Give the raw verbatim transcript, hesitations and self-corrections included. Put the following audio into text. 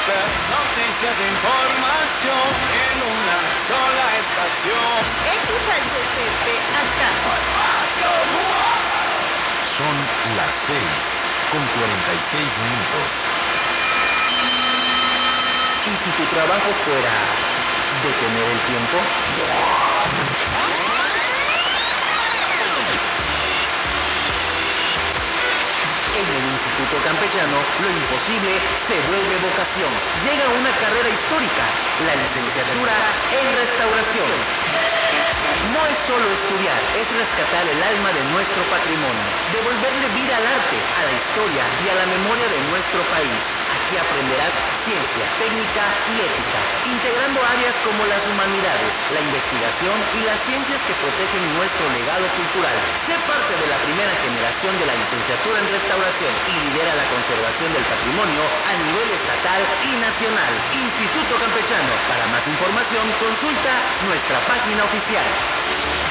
Noticias de información en una sola estación. X H C P acá. Son las seis con cuarenta y seis minutos. ¿Y si tu trabajo fuera detener el tiempo? En el Instituto Campechano, lo imposible se vuelve vocación. Llega una carrera histórica, la licenciatura en restauración. No es solo estudiar, es rescatar el alma de nuestro patrimonio, devolverle vida al arte, a la historia y a la memoria de nuestro país. Aquí aprenderás ciencia, técnica y ética, integrando áreas como las humanidades, la investigación y las ciencias que protegen nuestro legado cultural. Sé parte de la primera generación de la licenciatura en restauración y lidera la conservación del patrimonio a nivel estatal y nacional. Instituto Campechano. Para más información, consulta nuestra página oficial.